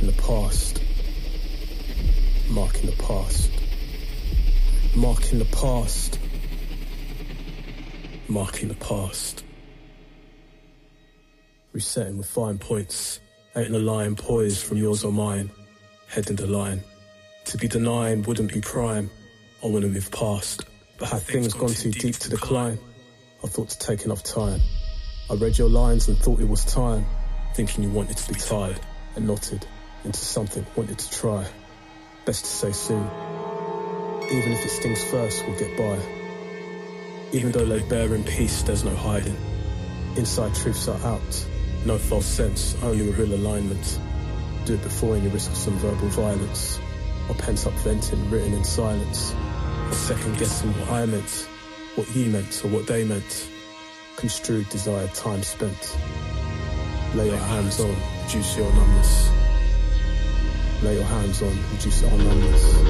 Marking the past. Marking the past. Marking the past. Marking the past. Resetting with fine points. Ain't a line poised from yours or mine. Heading the line. To be denying wouldn't be prime. I wanna move past. But had things gone too deep to decline? I thought to take enough time. I read your lines and thought it was time. Thinking you wanted to be tied and knotted into something wanted to try. Best to say soon. Even if it stings first, we'll get by. Even though laid bare in peace, there's no hiding. Inside truths are out. No false sense, only a real alignment. Do it before and you risk some verbal violence. Or pent up venting written in silence. Or second guessing what I meant. What you meant or what they meant. Construed desired time spent. Lay your hands on, reduce your numbers. Lay your hands on, reduce our numbers.